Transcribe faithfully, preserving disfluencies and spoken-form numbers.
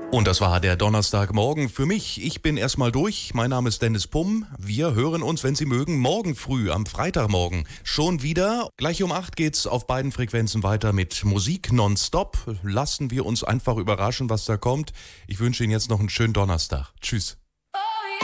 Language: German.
Und das war der Donnerstagmorgen für mich. Ich bin erstmal durch. Mein Name ist Dennis Pumm. Wir hören uns, wenn Sie mögen, morgen früh am Freitagmorgen schon wieder. Gleich um acht geht's auf beiden Frequenzen weiter mit Musik nonstop. Lassen wir uns einfach überraschen, was da kommt. Ich wünsche Ihnen jetzt noch einen schönen Donnerstag. Tschüss.